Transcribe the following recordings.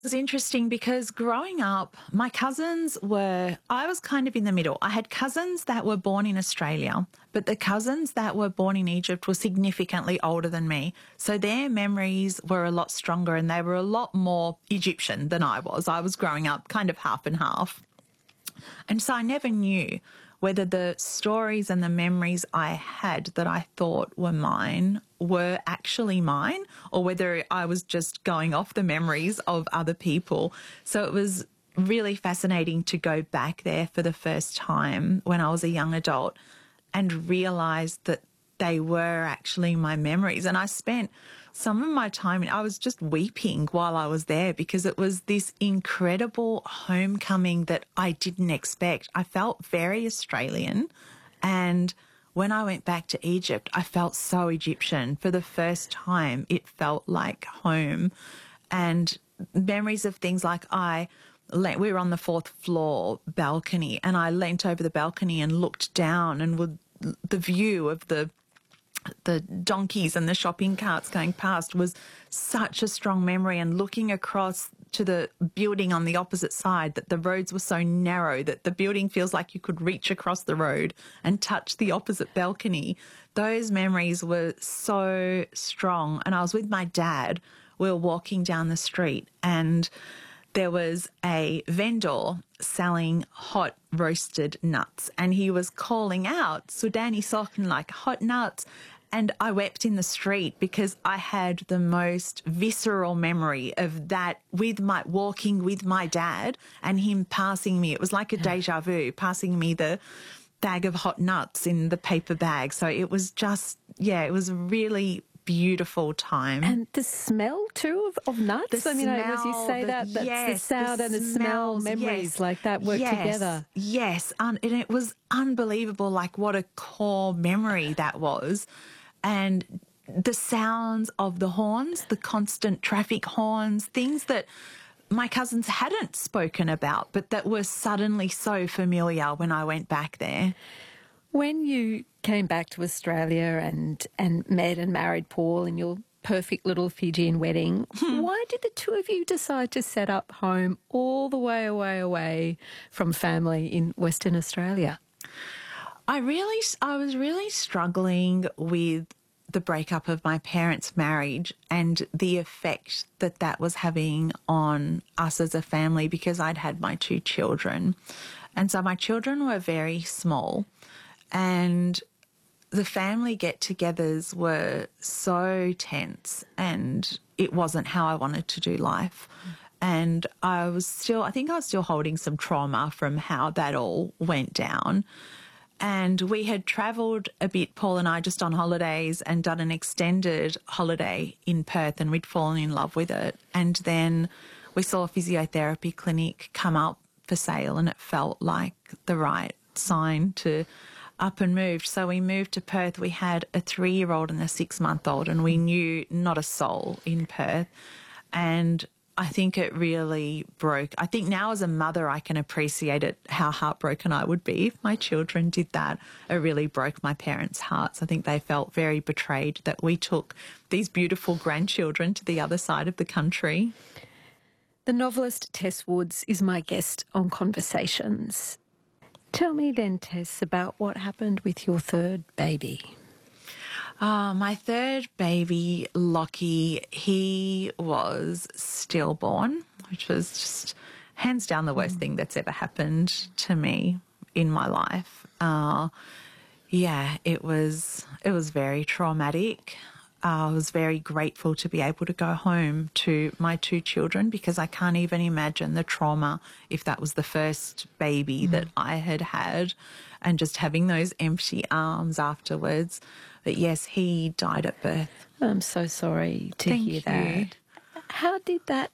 It was interesting because growing up, I was kind of in the middle. I had cousins that were born in Australia, but the cousins that were born in Egypt were significantly older than me. So their memories were a lot stronger and they were a lot more Egyptian than I was. I was growing up kind of half and half. And so I never knew whether the stories and the memories I had that I thought were mine were actually mine or whether I was just going off the memories of other people. So it was really fascinating to go back there for the first time when I was a young adult and realise that they were actually my memories. And I spent some of my time, I was just weeping while I was there because it was this incredible homecoming that I didn't expect. I felt very Australian, and when I went back to Egypt, I felt so Egyptian. For the first time, it felt like home. And memories of things like we were on the fourth floor balcony and I leant over the balcony and looked down and the view of the donkeys and the shopping carts going past was such a strong memory, and looking across to the building on the opposite side, that the roads were so narrow that the building feels like you could reach across the road and touch the opposite balcony. Those memories were so strong. And I was with my dad. We were walking down the street and there was a vendor selling hot roasted nuts and he was calling out, Sudani Sokin, like hot nuts. And I wept in the street because I had the most visceral memory of that walking with my dad and him passing me. It was like a deja vu, passing me the bag of hot nuts in the paper bag. So it was just, it was a really beautiful time. And the smell too of nuts? As you say that's the sound and the smell memories like that work together. Yes, and it was unbelievable, like what a core memory that was. And the sounds of the horns, the constant traffic horns, things that my cousins hadn't spoken about, but that were suddenly so familiar when I went back there. When you came back to Australia and met and married Paul in your perfect little Fijian wedding, why did the two of you decide to set up home all the way away from family in Western Australia? I was really struggling with the breakup of my parents' marriage and the effect that was having on us as a family because I'd had my two children. And so my children were very small and the family get-togethers were so tense and it wasn't how I wanted to do life. And I think I was still holding some trauma from how that all went down. And we had travelled a bit, Paul and I, just on holidays and done an extended holiday in Perth, and we'd fallen in love with it. And then we saw a physiotherapy clinic come up for sale and it felt like the right sign to up and move. So we moved to Perth. We had a 3-year-old and a 6-month-old and we knew not a soul in Perth. And I think it really broke. I think now as a mother I can appreciate it, how heartbroken I would be if my children did that. It really broke my parents' hearts. I think they felt very betrayed that we took these beautiful grandchildren to the other side of the country. The novelist Tess Woods is my guest on Conversations. Tell me then, Tess, about what happened with your third baby. My third baby, Lockie, he was stillborn, which was just hands down the worst thing that's ever happened to me in my life. It was very traumatic. I was very grateful to be able to go home to my two children because I can't even imagine the trauma if that was the first baby that I had and just having those empty arms afterwards. But yes, he died at birth. I'm so sorry to hear that. How did that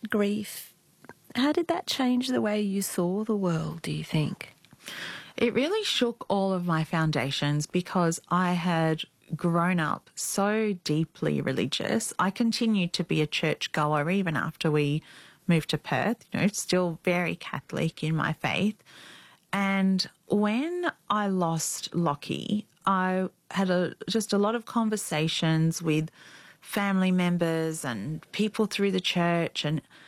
change the way you saw the world, do you think? It really shook all of my foundations because I had grown up so deeply religious. I continued to be a churchgoer even after we moved to Perth, still very Catholic in my faith. And when I lost Lockie, I had just a lot of conversations with family members and people through the church, and